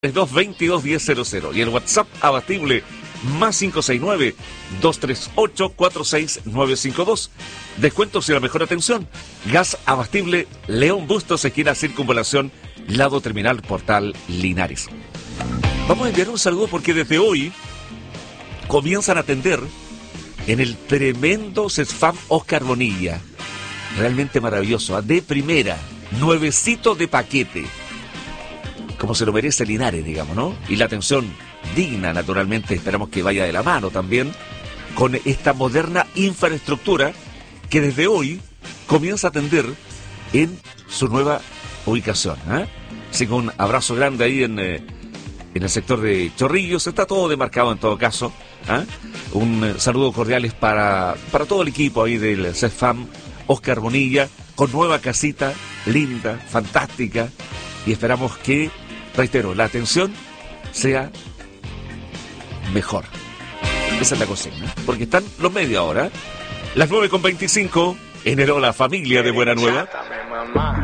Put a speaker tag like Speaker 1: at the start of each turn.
Speaker 1: 3222-1000 y el WhatsApp abatible más 569-238-46952. Descuentos y la mejor atención. Gas abastible León Bustos, esquina Circunvalación, lado terminal Portal Linares. Vamos a enviar un saludo porque desde hoy comienzan a atender en el tremendo CESFAM Oscar Bonilla. Realmente maravilloso, de primera, nuevecito de paquete, como se lo merece Linares, digamos, ¿no? Y la atención digna, naturalmente, esperamos que vaya de la mano también con esta moderna infraestructura que desde hoy comienza a atender en su nueva ubicación, ¿eh? Así que un abrazo grande ahí en el sector de Chorrillos, está todo demarcado en todo caso, ¿eh? Un saludo cordiales para todo el equipo ahí del CESFAM Oscar Bonilla, con nueva casita, linda, fantástica, y esperamos que, reitero, la atención sea mejor. Esa es la consigna, porque están los medios ahora, las 9:25 en el Hola Familia de Buena Nueva.